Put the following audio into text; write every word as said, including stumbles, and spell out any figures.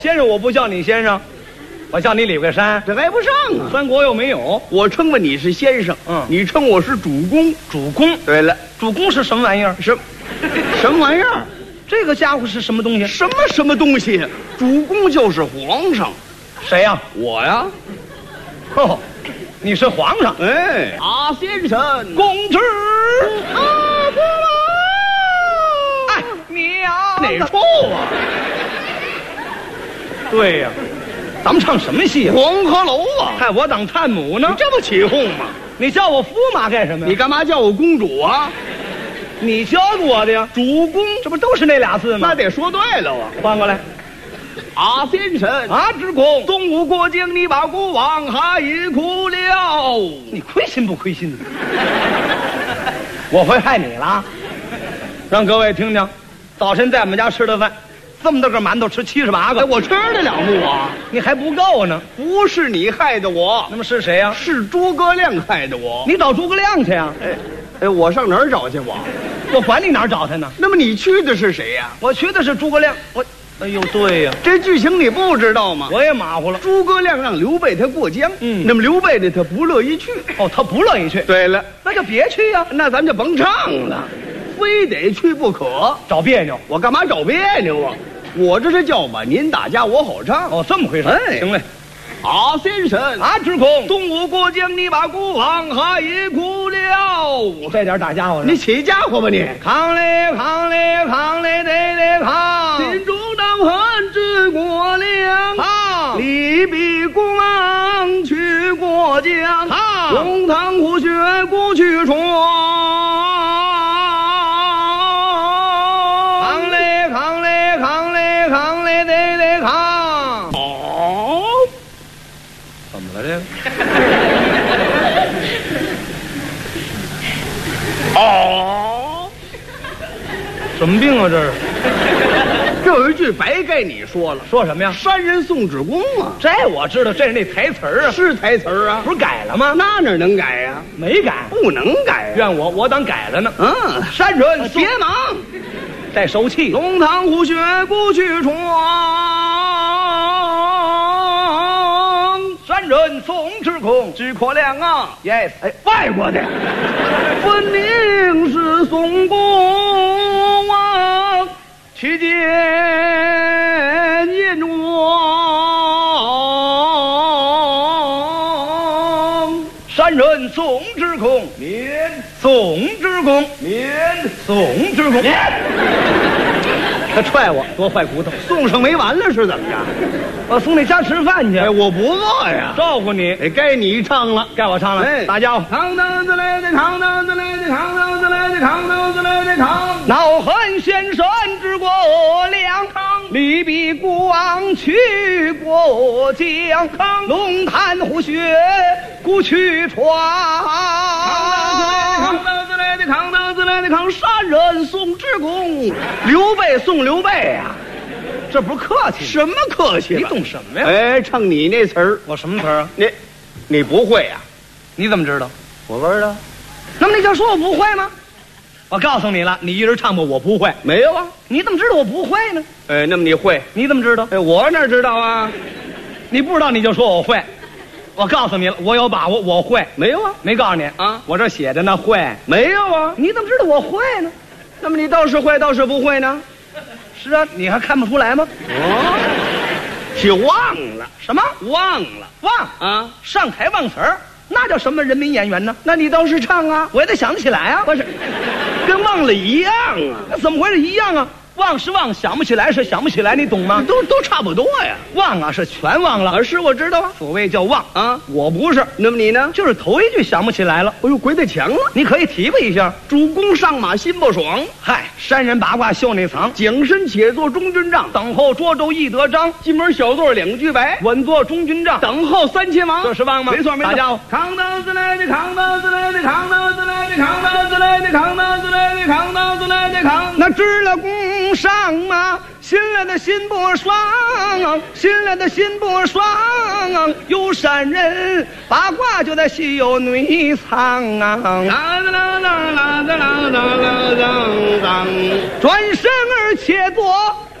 先生，我不叫你先生，我叫你李桂山， 这挨不上啊。 三国又没有， 我称呼你是先生， 嗯， 你称我是主公。 主公。 对了， 主公是什么玩意儿？ 什什么玩意儿？ 这个家伙是什么东西？ 什么什么东西？主公就是皇上。 谁呀？ 我呀。 哦，你是皇上。 哎，啊，先生， 公之。 啊，不了。 哎，娘哪处啊？ 对呀，咱们唱什么戏啊？ 黄鹤楼啊！ 嗨，我当探母呢。 你这么起哄吗？ 你叫我驸马干什么呀？ 你干嘛叫我公主啊？ 你教过我的呀。 主公， 这不都是那俩字吗？ 那得说对了啊。 换过来。 啊，先生， 啊，之公， 东吴过境，你把国王害苦了。 你亏心不亏心？我会害你了。让各位听听，早晨在我们家吃的饭，这么大个馒头吃七十八个， 哎，我吃得了不啊？ 你还不够呢。 不是你害的我， 那么是谁呀？ 是诸葛亮害的我。 你找诸葛亮去呀？ 哎，哎，我上哪儿找去我？ 我管你哪儿找他呢？ 那么你去的是谁呀？ 我去的是诸葛亮。我，哎呦，对呀， 这剧情你不知道吗？ 我也马虎了。 诸葛亮让刘备他过江， 嗯， 那么刘备呢，他不乐意去。 哦，他不乐意去。 对了， 那就别去呀。 那咱就甭唱了，非得去不可， 找别扭。 我干嘛找别扭啊？我这是叫吧，您打架我好唱。 哦，这么回事。 哎， 行嘞。 啊，先生， 啊，之公， 东吴过江，你把国王害苦了。 这点打家伙， 你起家伙吧你？ 扛嘞扛嘞扛嘞得嘞扛， 心中当恨之国亮。 扛， 李比公王去过江。 扛， 龙潭虎穴故去闯。 扛嘞扛嘞扛嘞扛嘞得嘞扛。 哦， 怎么了这个？ 哦， 什么病啊这是？ 这有一句白该你说了， 说什么呀？ 山人送纸公啊， 这我知道，这是那台词儿啊， 是台词儿啊， 不是改了吗？ 那哪能改呀？ 没改， 不能改呀。 怨我，我当改了呢。 嗯， 山人别忙， 再收气。 龙潭虎穴故去闯。 山人送之公， 诸葛亮啊 ，yes， 哎，外国的，分明是宋公王去见燕王。 山人送之公， 免送之公， 免送之公。他踹我，多坏骨头！ 送上没完了是怎么着？ 我送你家吃饭去。 哎，我不饿呀， 照顾你。 哎，该你唱了， 该我唱了。 哎， 大家伙， 扛担子来的扛担子来的扛担子来的扛担子来的扛。 恼恨先山之国两扛，李比孤王去过江，龙潭虎穴故去闯。 扛担子来的扛担子来的扛，山人送之公。刘备送刘备呀， 这不是客气？ 什么客气？ 你懂什么呀？ 哎，唱你那词儿， 我什么词儿啊？ 你你不会呀？ 你怎么知道？ 我不知道。 那么你就说我不会吗？我告诉你了，你一直唱过我不会。 没有啊？ 你怎么知道我不会呢？ 哎，那么你会？ 你怎么知道？ 哎，我哪知道啊？ 你不知道你就说我会。我告诉你了，我有把握，我会。 没有啊？ 没告诉你啊？ 我这写着呢，会。 没有啊？ 你怎么知道我会呢？ 那么你倒是会，倒是不会呢？ 是啊，你还看不出来吗？ 哦，是忘了什么？ 忘了忘啊？ 上台忘词儿，那叫什么人民演员呢？ 那你倒是唱啊！ 我也得想得起来啊。 不是，跟忘了一样啊？ 那怎么回事？一样啊。忘是忘，想不起来是想不起来，你懂吗？ 都都差不多呀。 忘啊是全忘了， 啊是我知道啊。 所谓叫忘啊， 我不是。 那么你呢？ 就是头一句想不起来了。 哎呦，鬼打墙了！ 你可以体会一下。 主公上马心不爽， 嗨，山人八卦袖内藏， 景深且作中军帐， 等候涿州易得章， 进门小座两句白， 稳坐中军帐， 等候三千王。 这是忘吗？ 没错没错。 大家伙， 扛担子来的扛担子来的扛担子来的扛担子来的扛担子来的扛担子来的扛。 那知了弓上马，心来的心不爽，心来的心不爽，有山人八卦就在西游内藏啊！ 啦啦啦啦啦啦啦啦啦！ 转身而且坐